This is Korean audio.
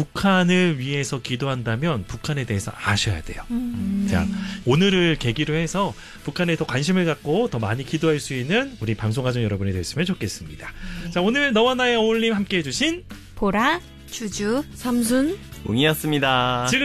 북한을 위해서 기도한다면 북한에 대해서 아셔야 돼요. 자, 오늘을 계기로 해서 북한에 더 관심을 갖고 더 많이 기도할 수 있는 우리 방송가족 여러분이 됐으면 좋겠습니다. 자, 오늘 너와 나의 어울림 함께해 주신 보라, 주주, 삼순, 웅이었습니다.